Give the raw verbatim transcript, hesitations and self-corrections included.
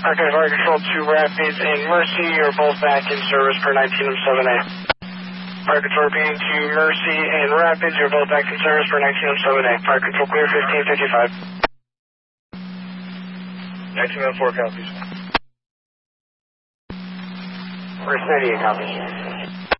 Okay, Fire Control to Rapids and Mercy, you're both back in service for nineteen oh seven A. Fire Control repeating to Mercy and Rapids, you're both back in service for nineteen oh seven A. Fire Control clear, fifteen fifty-five. nineteen oh four copies. First ninety-eight copies.